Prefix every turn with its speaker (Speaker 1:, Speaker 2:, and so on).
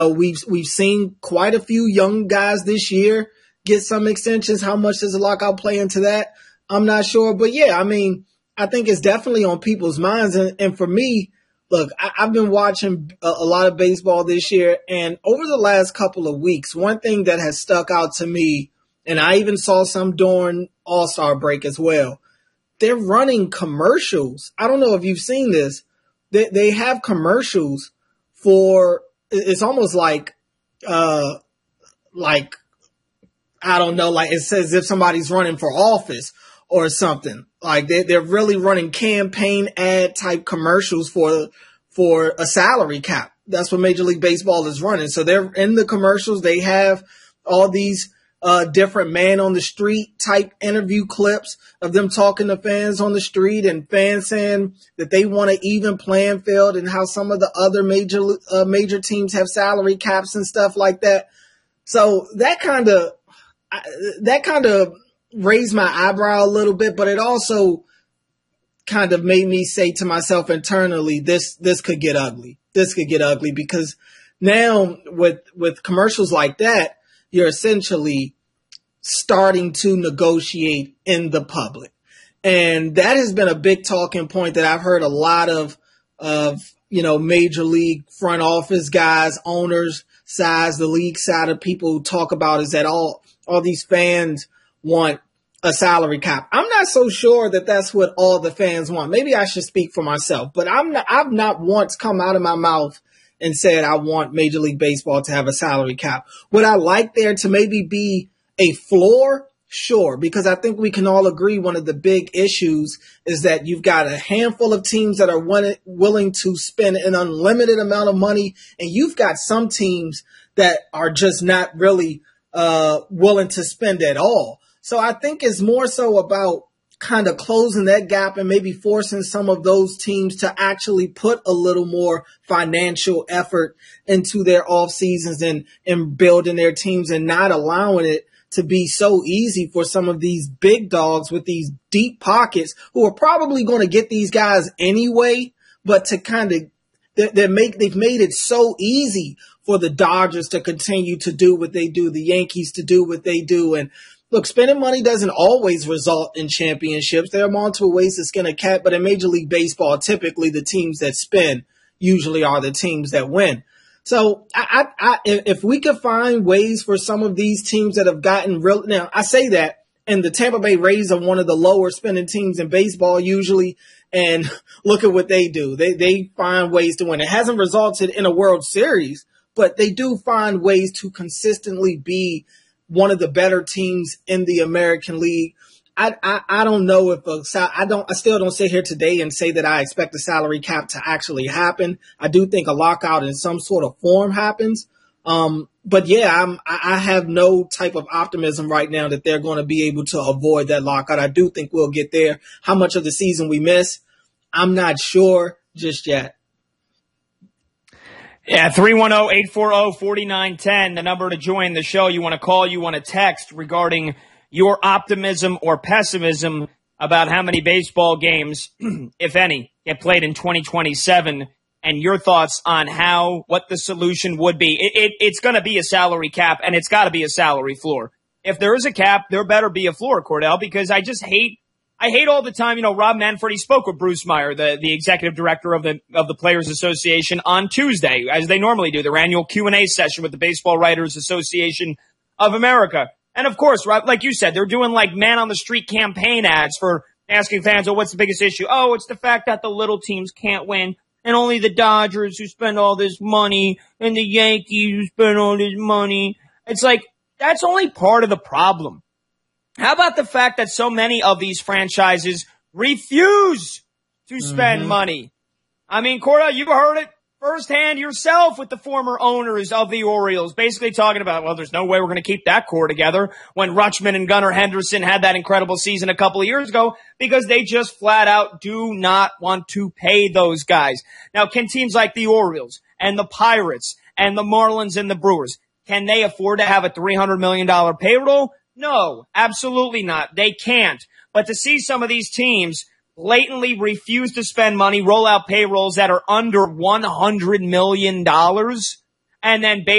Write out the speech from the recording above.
Speaker 1: We've seen quite a few young guys this year get some extensions. How much does the lockout play into that? I'm not sure. But yeah, I mean, I think it's definitely on people's minds. And for me, look, I've been watching a lot of baseball this year. And over the last couple of weeks, one thing that has stuck out to me, and I even saw some during All-Star break as well, they're running commercials. I don't know if you've seen this. They have commercials for, it's almost like I don't know, like it says if somebody's running for office or something. Like they're really running campaign ad type commercials for a salary cap. That's what Major League Baseball is running. So they're in the commercials. They have all these different man on the street type interview clips of them talking to fans on the street and fans saying that they want an even playing field and how some of the other major teams have salary caps and stuff like that. So that kind of raised my eyebrow a little bit, but it also kind of made me say to myself internally, this could get ugly. This could get ugly because now with commercials like that, you're essentially starting to negotiate in the public. And that has been a big talking point that I've heard a lot of major league front office guys, owners sides, the league side of people talk about is that all these fans want a salary cap. I'm not so sure that that's what all the fans want. Maybe I should speak for myself, but I've not once come out of my mouth and said I want Major League Baseball to have a salary cap. Would I like there to maybe be a floor? Sure, because I think we can all agree one of the big issues is that you've got a handful of teams that are willing to spend an unlimited amount of money, and you've got some teams that are just not really willing to spend at all. So I think it's more so about kind of closing that gap and maybe forcing some of those teams to actually put a little more financial effort into their off seasons and building their teams and not allowing it to be so easy for some of these big dogs with these deep pockets who are probably going to get these guys anyway, but to kind of they've made it so easy for the Dodgers to continue to do what they do, the Yankees to do what they do. And look, spending money doesn't always result in championships. There are multiple ways to skin a cat, but in Major League Baseball, typically the teams that spend usually are the teams that win. So if we could find ways for some of these teams that have gotten real, now I say that, and the Tampa Bay Rays are one of the lower spending teams in baseball usually, and look at what they do. They find ways to win. It hasn't resulted in a World Series, but they do find ways to consistently be one of the better teams in the American League. I don't know if I still don't sit here today and say that I expect the salary cap to actually happen. I do think a lockout in some sort of form happens. But yeah, I have no type of optimism right now that they're going to be able to avoid that lockout. I do think we'll get there. How much of the season we miss, I'm not sure just yet.
Speaker 2: Yeah, 310-840-4910, the number to join the show. You want to call, you want to text regarding your optimism or pessimism about how many baseball games, if any, get played in 2027, and your thoughts on what the solution would be. It's going to be a salary cap, and it's got to be a salary floor. If there is a cap, there better be a floor, Cordell, because I hate all the time, Rob Manfred, he spoke with Bruce Meyer, the executive director of the Players Association on Tuesday, as they normally do, their annual Q&A session with the Baseball Writers Association of America. And of course, Rob, like you said, they're doing like man on the street campaign ads for asking fans, what's the biggest issue? Oh, it's the fact that the little teams can't win, and only the Dodgers who spend all this money and the Yankees who spend all this money. It's like, that's only part of the problem. How about the fact that so many of these franchises refuse to spend money? I mean, Cordell, you've heard it firsthand yourself with the former owners of the Orioles, basically talking about, well, there's no way we're going to keep that core together when Rutschman and Gunnar Henderson had that incredible season a couple of years ago, because they just flat out do not want to pay those guys. Now, can teams like the Orioles and the Pirates and the Marlins and the Brewers, can they afford to have a $300 million payroll? No, absolutely not. They can't. But to see some of these teams blatantly refuse to spend money, roll out payrolls that are under $100 million, and then